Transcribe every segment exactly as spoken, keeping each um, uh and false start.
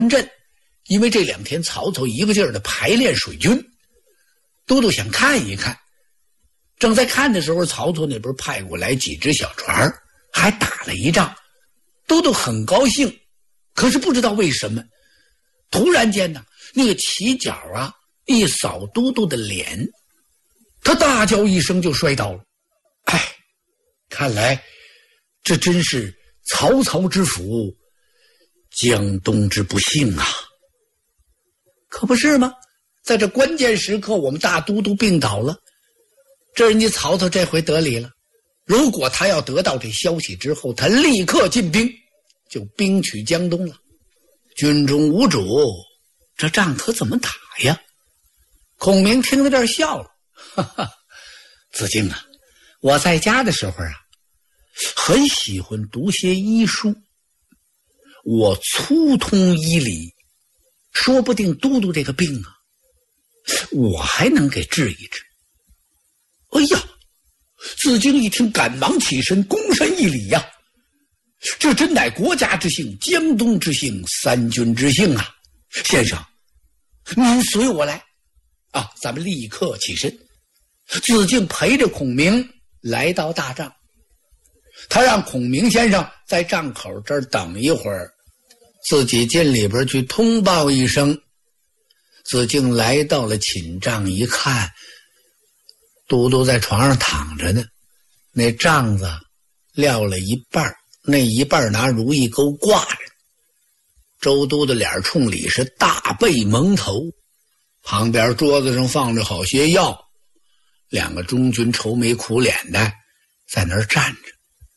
镇，因为这两天曹操一个劲儿的排练水军，都都想看一看。正在看的时候，曹操那边派过来几只小船，还打了一仗，都都很高兴。可是不知道为什么，突然间呢，那个旗角啊一扫都督的脸，他大叫一声就摔倒了。哎，看来这真是曹操之福，江东之不幸啊！可不是吗？在这关键时刻，我们大都督病倒了，这人家曹操这回得理了。如果他要得到这消息之后，他立刻进兵，就兵取江东了。军中无主，这仗可怎么打呀？孔明听到这儿笑了，哈哈，子敬啊，我在家的时候啊，很喜欢读些医书，我粗通医理，说不定都督这个病啊，我还能给治一治。哎呀，子敬一听，赶忙起身，躬身一礼呀、啊，这真乃国家之幸，江东之幸，三军之幸啊！先生，您随我来啊！咱们立刻起身。子敬陪着孔明来到大帐，他让孔明先生在帐口这儿等一会儿，自己进里边去通报一声。子敬来到了寝帐一看，都督在床上躺着呢，那帐子撂了一半，那一半拿如意钩挂着。周都的脸冲里是大背蒙头，旁边桌子上放着好些药，两个中军愁眉苦脸的在那儿站着。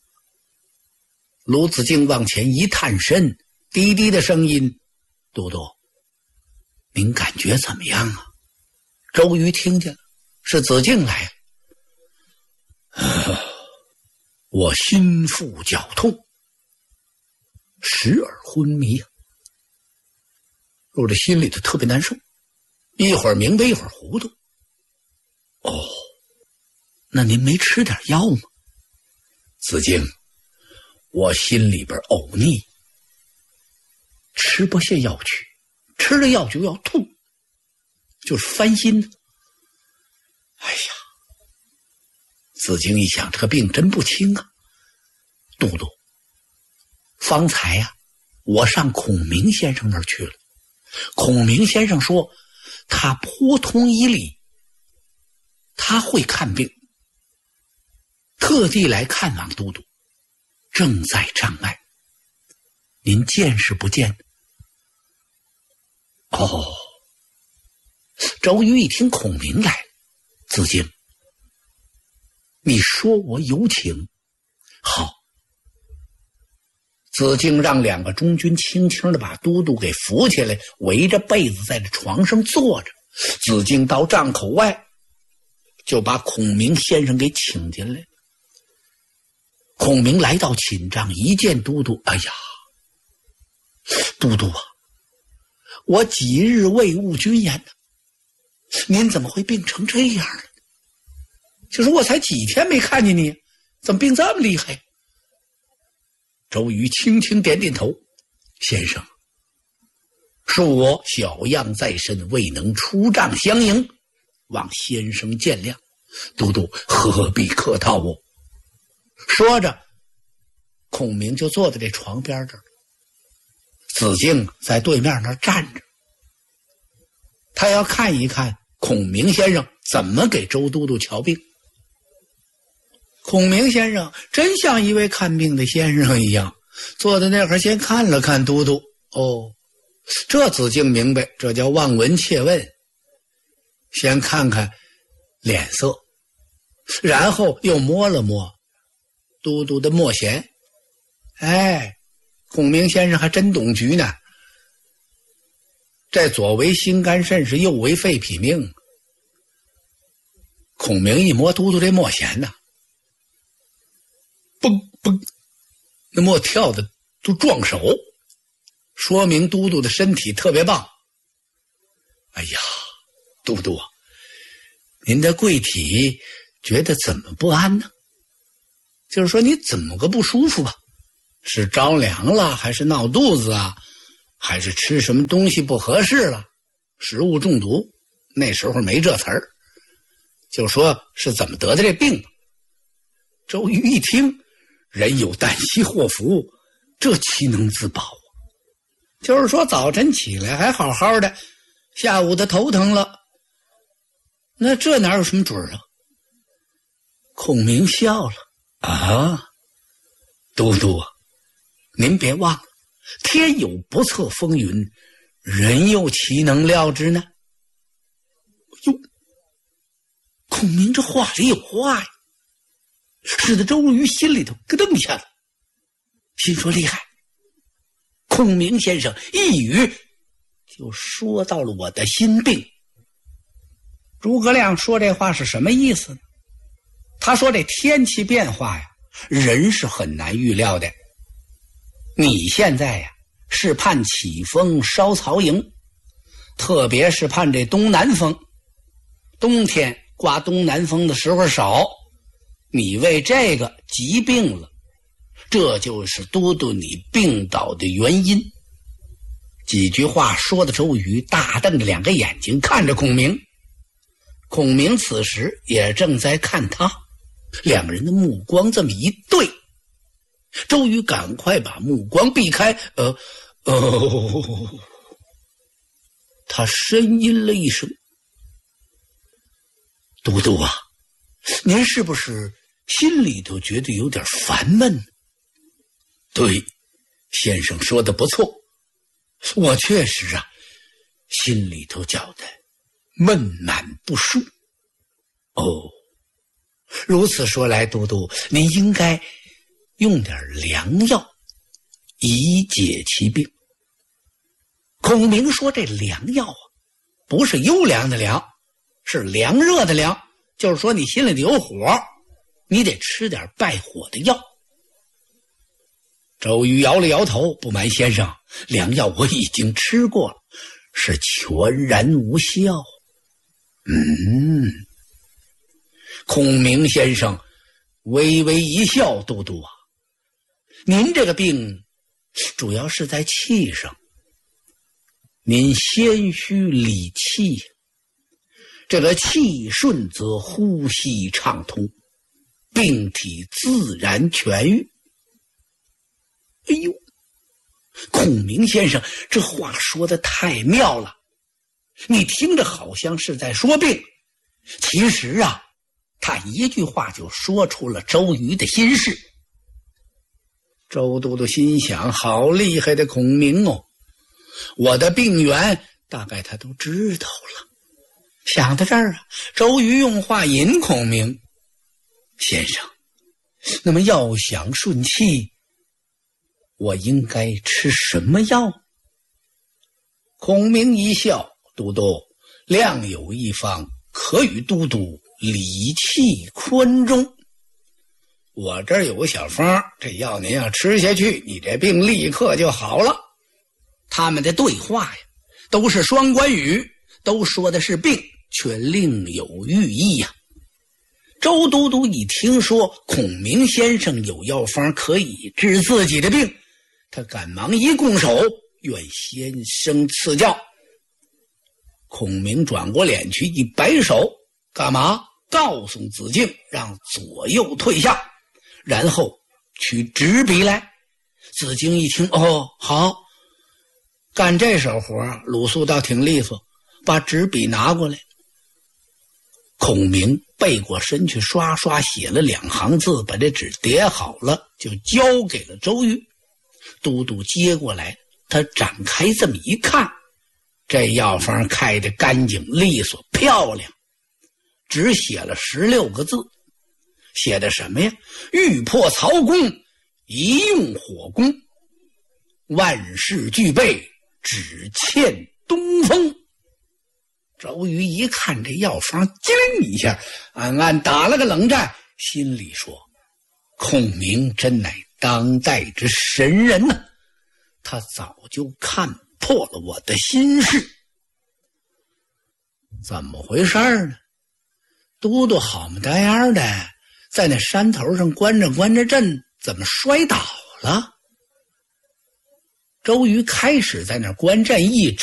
卢子敬往前一探身，低低的声音：“都督，您感觉怎么样啊？”周瑜听见了，是子敬来。啊，我心腹绞痛，时而昏迷啊，我这心里头特别难受，一会儿明白一会儿糊涂。哦，那您没吃点药吗？子敬，我心里边呕腻，吃不下药去，吃了药就要吐，就是翻心。哎呀，子敬一想，这个病真不轻啊。都督，方才呀、啊，我上孔明先生那儿去了，孔明先生说他颇通医理，他会看病，特地来看望都督，正在帐外，您见是不见？哦，周瑜一听孔明来了，子敬，你说我有请。好。子敬让两个中军轻轻地把都督给扶起来，围着被子在这床上坐着。子敬到帐口外，就把孔明先生给请进来。孔明来到寝帐，一见都督，哎呀，都督啊，我几日未务军言呢，您怎么会病成这样呢？就是我才几天没看见你，怎么病这么厉害？周瑜轻轻点点头，先生，恕我小恙在身，未能出帐相迎，望先生见谅。都督何必客套我？说着，孔明就坐在这床边这儿，子敬在对面那儿站着，他要看一看孔明先生怎么给周都督瞧病。孔明先生真像一位看病的先生一样，坐在那会儿先看了看都督。哦，这子敬明白，这叫望闻切问，先看看脸色，然后又摸了摸都督的墨弦。哎，孔明先生还真懂局呢，这左为心肝肾是右为肺脾命。孔明一摸都督这墨弦呢、啊，嘣嘣，那墨跳的都撞手，说明都督的身体特别棒。哎呀，都督啊，您的贵体觉得怎么不安呢？就是说你怎么个不舒服吧？是着凉了，还是闹肚子啊？ 还是吃什么东西不合适了，食物中毒，那时候没这词儿，就说是怎么得的这病。周瑜一听，人有旦夕祸福，这岂能自保啊？就是说早晨起来还好好的，下午的头疼了，那这哪有什么准儿啊？孔明笑了，啊，都督啊，您别忘了，天有不测风云，人又岂能料之呢？哟，孔明这话里有话呀，使得周瑜心里头咯噔一下子，心说厉害，孔明先生一语就说到了我的心病。诸葛亮说这话是什么意思呢？他说这天气变化呀，人是很难预料的。你现在呀是盼起风烧曹营，特别是盼这东南风，冬天刮东南风的时候少，你为这个疾病了，这就是都督你病倒的原因。几句话说的周瑜大瞪着两个眼睛看着孔明，孔明此时也正在看他，两个人的目光这么一对，周瑜赶快把目光避开，呃哦，他呻吟了一声，都督啊，您是不是心里头觉得有点烦闷？对，先生说的不错，我确实啊，心里头觉得闷满不舒。哦，如此说来，都督您应该用点良药以解其病。孔明说这良药啊，不是优良的良，是凉热的凉，就是说你心里头有火，你得吃点败火的药。周瑜摇了摇头，不瞒先生，良药我已经吃过了，是全然无效。嗯，孔明先生微微一笑，都督啊，您这个病主要是在气上，您先须理气，这个气顺则呼吸畅通，病体自然痊愈。哎呦，孔明先生这话说得太妙了，你听着好像是在说病，其实啊，他一句话就说出了周瑜的心事。周都督心想，好厉害的孔明哦，我的病源大概他都知道了。想到这儿啊，周瑜用话引孔明，先生，那么要想顺气，我应该吃什么药？孔明一笑，都督，亮有一方，可与都督理气宽中。我这儿有个小方，这药您要吃下去，你这病立刻就好了。他们的对话呀，都是双关语，都说的是病，却另有寓意呀。周都督一听说孔明先生有药方可以治自己的病，他赶忙一拱手，愿先生赐教。孔明转过脸去一摆手，干嘛？告诉子敬让左右退下，然后取纸笔来。子敬一听，哦，好，干这手活鲁肃倒挺利索，把纸笔拿过来。孔明背过身去，刷刷写了两行字，把这纸叠好了，就交给了周瑜。都督接过来，他展开这么一看，这药方开得干净利索漂亮，只写了十六个字，写的什么呀？欲破曹公，一用火攻，万事俱备，只欠东风。周瑜一看这药方，精灵一下，暗暗打了个冷战，心里说：孔明真乃当代之神人呢，他早就看破了我的心事。怎么回事呢？都督好么大样的在那山头上观着观着阵，怎么摔倒了？ 周瑜开始在那儿观战一直